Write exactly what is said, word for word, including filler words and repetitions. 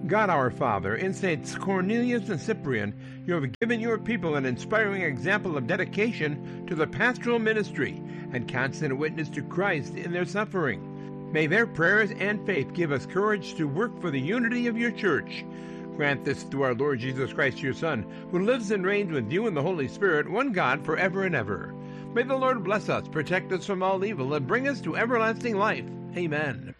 God our Father, in Saints Cornelius and Cyprian, you have given your people an inspiring example of dedication to the pastoral ministry and constant witness to Christ in their suffering. May their prayers and faith give us courage to work for the unity of your church. Grant this through our Lord Jesus Christ, your Son, who lives and reigns with you in the Holy Spirit, one God, forever and ever. May the Lord bless us, protect us from all evil, and bring us to everlasting life. Amen.